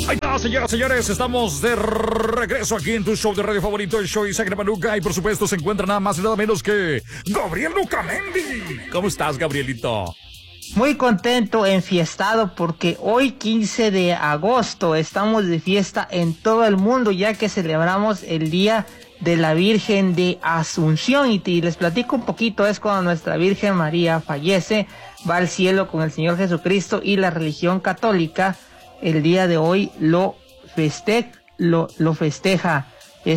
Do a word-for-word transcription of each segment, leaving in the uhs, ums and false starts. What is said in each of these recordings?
Ahí está, señoras y señores, estamos de regreso aquí en tu show de radio favorito, el show Isaac Manuca, y por supuesto se encuentra nada más y nada menos que Gabriel Lucamendi. ¿Cómo estás, Gabrielito? Muy contento, enfiestado, porque hoy quince de agosto estamos de fiesta en todo el mundo, ya que celebramos el Día de la Virgen de Asunción. Y, te, y les platico un poquito, es cuando nuestra Virgen María fallece, va al cielo con el Señor Jesucristo, y la religión católica el día de hoy lo, feste lo, lo festeja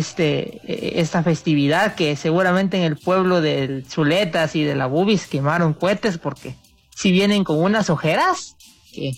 este esta festividad, que seguramente en el pueblo de Chuletas y de la Bubis quemaron cohetes, porque si vienen con unas ojeras que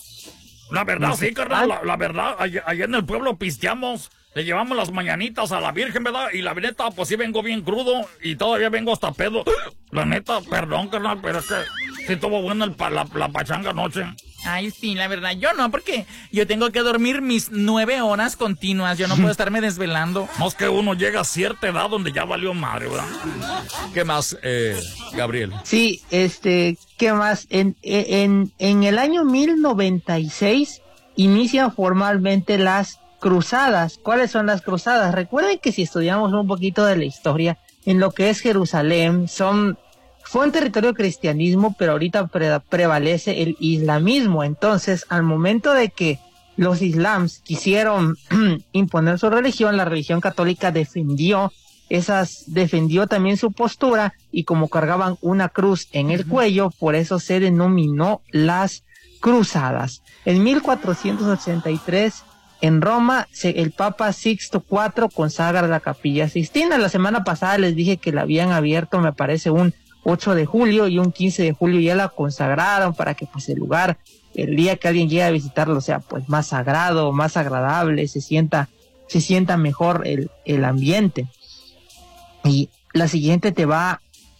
la verdad, no sí, carnal, la, la verdad, allá, allá en el pueblo pisteamos, le llevamos las mañanitas a la Virgen, ¿verdad? Y la neta, pues sí vengo bien crudo y todavía vengo hasta pedo. La neta, perdón, carnal, pero es que sí estuvo buena el pa, la, la pachanga anoche. Ay, sí, la verdad, yo no, porque yo tengo que dormir mis nueve horas continuas, yo no puedo estarme desvelando. Más que uno llega a cierta edad donde ya valió madre, ¿verdad? ¿Qué más, eh, Gabriel? Sí, este, ¿qué más? En, en, en el año mil noventa y seis inician formalmente las cruzadas. ¿Cuáles son las cruzadas? Recuerden que si estudiamos un poquito de la historia, en lo que es Jerusalén, son... Fue un territorio cristianismo, pero ahorita pre prevalece el islamismo. Entonces, al momento de que los islams quisieron imponer su religión, la religión católica defendió esas, defendió también su postura, y como cargaban una cruz en el cuello, por eso se denominó las cruzadas. En mil cuatrocientos ochenta y tres, en Roma, se, el Papa Sixto cuarto consagra la Capilla Sixtina. La semana pasada les dije que la habían abierto, me parece, un ocho de julio, y un quince de julio ya la consagraron para que pues el lugar, el día que alguien llegue a visitarlo, sea pues más sagrado, más agradable, se sienta, se sienta mejor el, el ambiente. Y la siguiente te va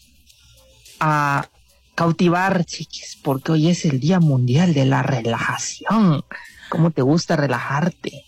a cautivar, chiquis, porque hoy es el Día Mundial de la Relajación. ¿Cómo te gusta relajarte?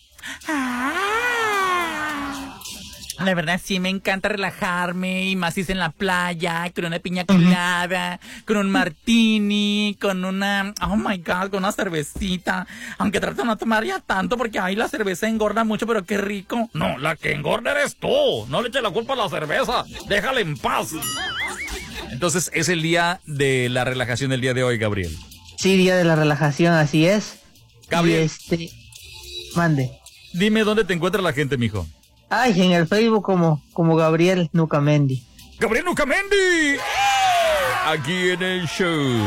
La verdad sí me encanta relajarme, y más si es en la playa, con una piña colada, uh-huh. con un martini, con una, oh my god, con una cervecita. Aunque trato de no tomar ya tanto, porque ay, la cerveza engorda mucho, pero qué rico. No, la que engorda eres tú. No le eches la culpa a la cerveza. Déjala en paz. Entonces es el día de la relajación del día de hoy, Gabriel. Sí, día de la relajación, así es. Gabriel. Y este, mande. Dime dónde te encuentra la gente, mijo. Ay, en el Facebook como, como Gabriel Lucamendi. ¡Gabriel Lucamendi! Aquí en el show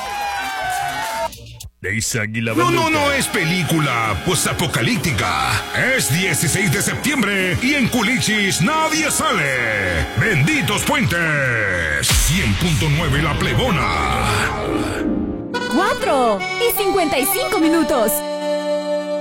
de Isaac y la No, no, no es película postapocalíptica. Es dieciséis de septiembre y en Culichis nadie sale. ¡Benditos puentes! cien punto nueve La Plebona. Cuatro y cincuenta y cinco minutos.